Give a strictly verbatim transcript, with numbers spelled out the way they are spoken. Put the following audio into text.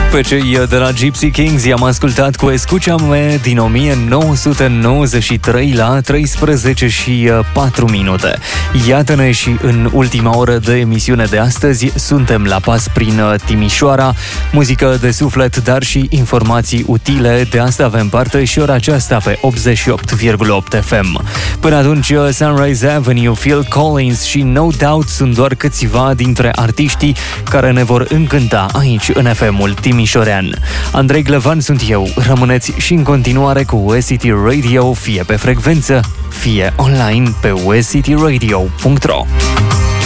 Pe cei de la Gypsy Kings i-am ascultat cu Escucha-me din o mie nouă sute nouăzeci și trei la treisprezece și patru minute. Iată-ne și în ultima oră de emisiune de astăzi. Suntem la pas prin Timișoara, muzică de suflet, dar și informații utile. De asta avem parte și ora aceasta pe optzeci și opt virgulă opt F M. Până atunci, Sunrise Avenue, Phil Collins și No Doubt sunt doar câțiva dintre artiștii care ne vor încânta aici în F M-ul timișorean. Andrei Glevan sunt eu. Rămâneți și în continuare cu U S City Radio, fie pe frecvență, fie online pe u s city radio punct r o.